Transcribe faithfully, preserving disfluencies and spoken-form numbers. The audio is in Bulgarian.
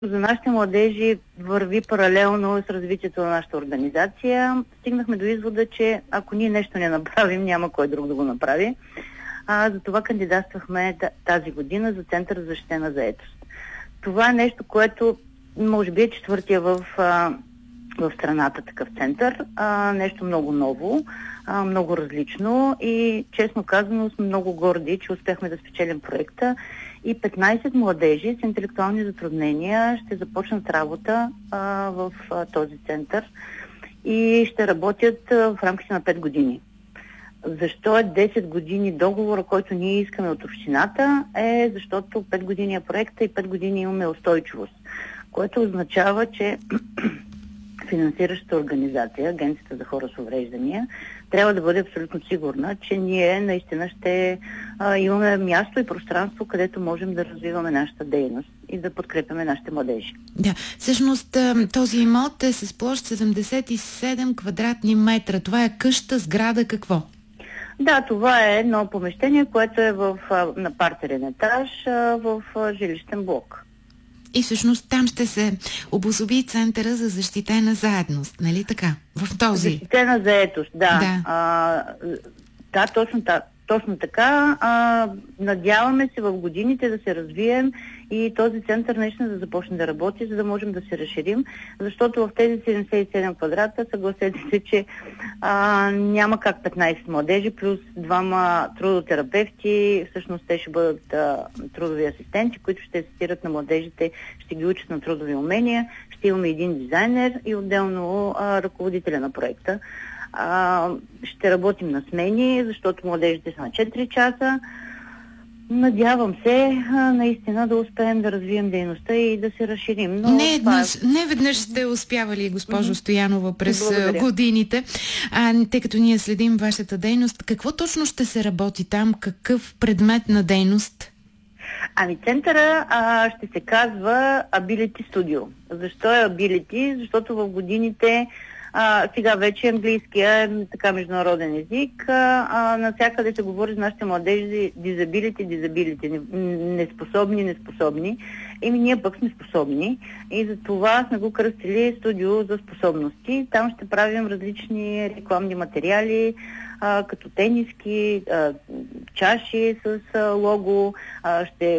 За нашите младежи върви паралелно с развитието на нашата организация. Стигнахме до извода, че ако ние нещо не направим, няма кой друг да го направи. А, затова кандидатствахме тази година за Център за защитена заетост. Това е нещо, което може би е четвъртия в, а, в страната такъв център. А, нещо много ново, а, много различно и честно казано сме много горди, че успяхме да спечелим проекта. И петнайсет младежи с интелектуални затруднения ще започнат работа а, в а, този център и ще работят а, в рамките на пет години. Защо е десет години договора, който ние искаме от общината? Е защото пет години е проекта и пет години имаме устойчивост, което означава, че финансиращата организация, Агенцията за хора с увреждания, трябва да бъде абсолютно сигурна, че ние наистина ще а, имаме място и пространство, където можем да развиваме нашата дейност и да подкрепяме нашите младежи. Да, всъщност този имот е с площ седемдесет и седем квадратни метра. Това е къща, сграда, какво? Да, това е едно помещение, което е в, на партерен етаж в жилищен блок. И всъщност там ще се обособи Центъра за защитена заедност, нали така? В този. Защитена заетост, да. Да, а, да точно, та, точно така. А, надяваме се в годините да се развием и този център наистина да започне да работи, за да можем да се разширим, защото в тези седемдесет и седем квадрата, съгласете се, че а, няма как петнайсет младежи, плюс двама трудотерапевти, всъщност те ще бъдат а, трудови асистенти, които ще асистират на младежите, ще ги учат на трудови умения, ще имаме един дизайнер и отделно а, ръководителя на проекта. А, ще работим на смени, защото младежите са на четири часа. Надявам се а, наистина да успеем да развием дейността и да се разширим. Но не, еднъж, това... не веднъж сте успявали, госпожо Стоянова, през Благодаря. годините. А, тъй като ние следим вашата дейност, какво точно ще се работи там? Какъв предмет на дейност? Ами центъра а, ще се казва Ability Studio. Защо е Ability? Защото в годините А, сега вече английския е така международен език. А, а, навсякъде се говори за нашите младежи disability, disability, неспособни, неспособни. Еми ние пък сме способни и за това сме го кръстили студио за способности. Там ще правим различни рекламни материали, а, като тениски, а, чаши с а, лого, а, ще